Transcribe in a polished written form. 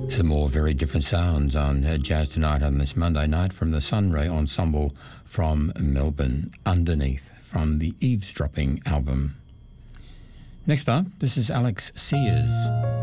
Some more very different sounds on Jazz Tonight on this Monday night from the Sunray Ensemble from Melbourne, Underneath, from the Eavesdropping album. Next up, this is Alex Sears.